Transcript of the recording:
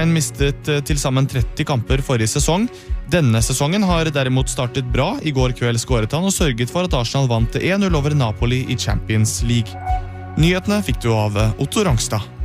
Bayern mistet til sammen 30 kamper forrige sesong. Denne sesongen har derimot startet bra. I går kveld skåret han og sørget for at Arsenal vant 1-0 over Napoli i Champions League. Nyhetene fikk du av Otto Rangstad.